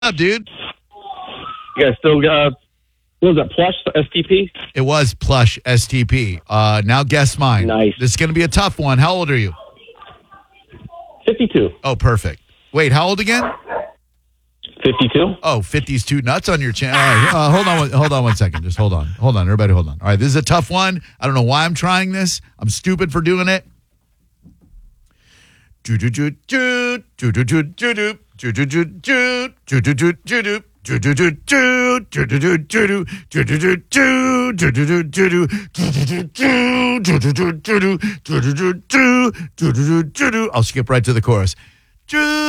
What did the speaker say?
up, dude? You guys still got, what was that, Plush STP? It was Plush STP. Now guess mine. Nice. This is going to be a tough one. How old are you? 52. Oh, perfect. Wait, how old again? 52? Oh, 50's too nuts on your channel. Hold on one second. Just hold on. Hold on, everybody, hold on. All right, this is a tough one. I don't know why I'm trying this. I'm stupid for doing it. I'll skip right to the chorus.